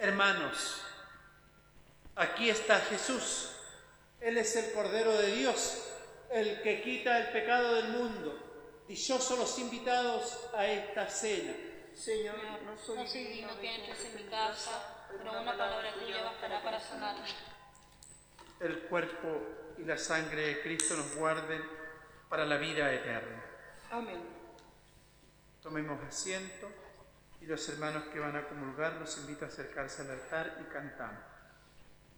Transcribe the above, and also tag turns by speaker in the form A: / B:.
A: Hermanos, aquí está Jesús. Él es el Cordero de Dios, el que quita el pecado del mundo. Dichosos los invitados a esta cena.
B: Señor, no soy digno que entres en mi casa, pero una palabra tuya bastará para sanarme.
A: El cuerpo y la sangre de Cristo nos guarden para la vida eterna.
B: Amén.
A: Tomemos asiento y los hermanos que van a comulgar los invito a acercarse al altar y cantamos.